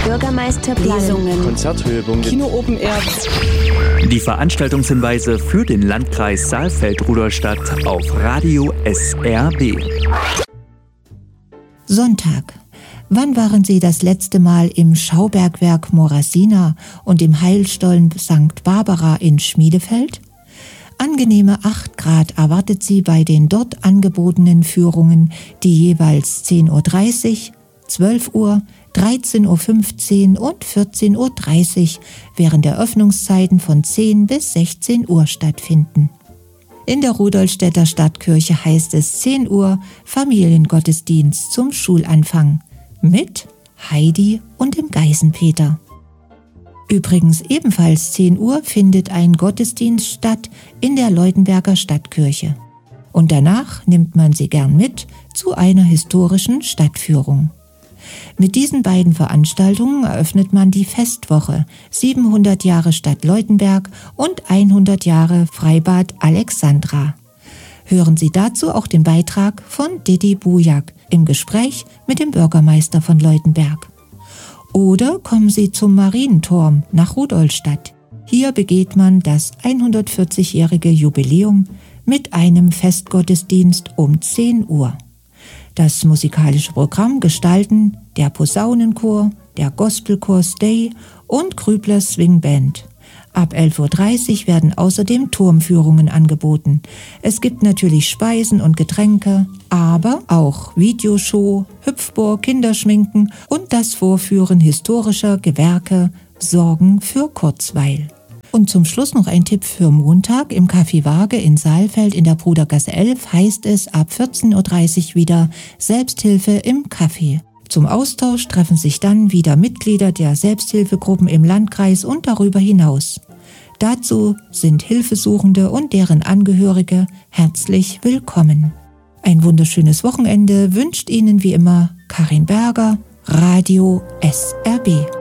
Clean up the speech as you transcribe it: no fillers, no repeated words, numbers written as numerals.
Bürgermeisterplanung, Lesungen, Konzerthörungen, Kino Open Air. Die Veranstaltungshinweise für den Landkreis Saalfeld-Rudolstadt auf Radio SRB. Sonntag. Wann waren Sie das letzte Mal im Schaubergwerk Morasina und im Heilstollen St. Barbara in Schmiedefeld? Angenehme 8 Grad erwartet Sie bei den dort angebotenen Führungen, die jeweils 10:30 Uhr, 12 Uhr, 13:15 Uhr und 14:30 Uhr während der Öffnungszeiten von 10 bis 16 Uhr stattfinden. In der Rudolstädter Stadtkirche heißt es 10 Uhr Familiengottesdienst zum Schulanfang mit Heidi und dem Geißenpeter. Übrigens ebenfalls 10 Uhr findet ein Gottesdienst statt in der Leutenberger Stadtkirche. Und danach nimmt man sie gern mit zu einer historischen Stadtführung. Mit diesen beiden Veranstaltungen eröffnet man die Festwoche 700 Jahre Stadt Leutenberg und 100 Jahre Freibad Alexandra. Hören Sie dazu auch den Beitrag von Didi Bujak im Gespräch mit dem Bürgermeister von Leutenberg. Oder kommen Sie zum Marienturm nach Rudolstadt. Hier begeht man das 140-jährige Jubiläum mit einem Festgottesdienst um 10 Uhr. Das musikalische Programm gestalten der Posaunenchor, der Gospelchor Stay und Grübler Swing Band. Ab 11:30 Uhr werden außerdem Turmführungen angeboten. Es gibt natürlich Speisen und Getränke, aber auch Videoshow, Hüpfburg, Kinderschminken und das Vorführen historischer Gewerke sorgen für Kurzweil. Und zum Schluss noch ein Tipp für Montag. Im Café Waage in Saalfeld in der Brudergasse 11 heißt es ab 14:30 Uhr wieder Selbsthilfe im Café. Zum Austausch treffen sich dann wieder Mitglieder der Selbsthilfegruppen im Landkreis und darüber hinaus. Dazu sind Hilfesuchende und deren Angehörige herzlich willkommen. Ein wunderschönes Wochenende wünscht Ihnen wie immer Karin Berger, Radio SRB.